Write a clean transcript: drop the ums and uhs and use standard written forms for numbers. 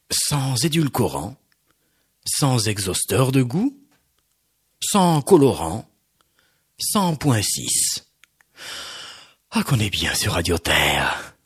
sans édulcorant, sans exhausteur de goût, sans colorant, sans point 6. Ah, qu'on est bien sur Radio Terre.